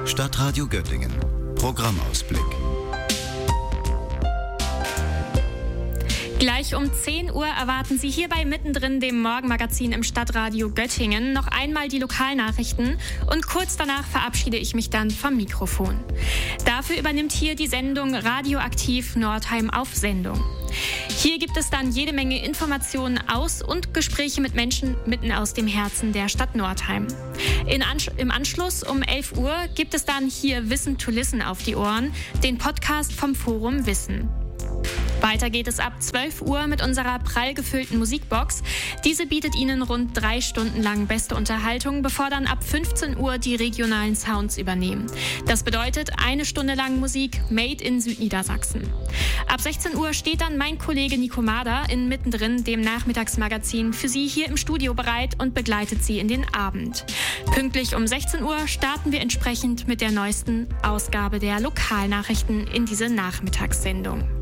Stadtradio Göttingen. Programmausblick. Gleich um 10 Uhr erwarten Sie hierbei mittendrin dem Morgenmagazin im Stadtradio Göttingen noch einmal die Lokalnachrichten und kurz danach verabschiede ich mich dann vom Mikrofon. Dafür übernimmt hier die Sendung Radioaktiv Nordheim auf Sendung. Hier gibt es dann jede Menge Informationen aus und Gespräche mit Menschen mitten aus dem Herzen der Stadt Nordheim. Im Anschluss um 11 Uhr gibt es dann hier Wissen to Listen auf die Ohren, den Podcast vom Forum Wissen. Weiter geht es ab 12 Uhr mit unserer prall gefüllten Musikbox. Diese bietet Ihnen rund 3 Stunden lang beste Unterhaltung, bevor dann ab 15 Uhr die regionalen Sounds übernehmen. Das bedeutet 1 Stunde lang Musik made in Südniedersachsen. Ab 16 Uhr steht dann mein Kollege Nico Mader in Mittendrin, dem Nachmittagsmagazin, für Sie hier im Studio bereit und begleitet Sie in den Abend. Pünktlich um 16 Uhr starten wir entsprechend mit der neuesten Ausgabe der Lokalnachrichten in diese Nachmittagssendung.